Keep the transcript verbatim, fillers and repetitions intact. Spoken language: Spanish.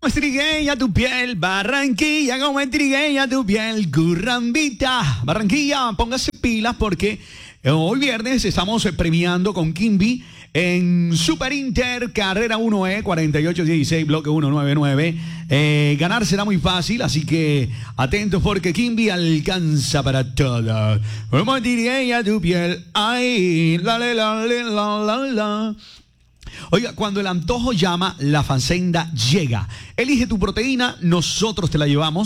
Trigueña tu piel, Barranquilla, como es trigueña tu piel, Currambita. Barranquilla, póngase pilas porque hoy viernes estamos premiando con Kimby en Super Inter, carrera uno E, cuarenta y ocho dieciséis, bloque ciento noventa y nueve. Eh, ganar será muy fácil, así que atentos porque Kimby alcanza para todo. Como es trigueña tu piel, ay, la, la, la, la, la, la. Oiga, cuando el antojo llama, la Fazenda llega. Elige tu proteína, nosotros te la llevamos.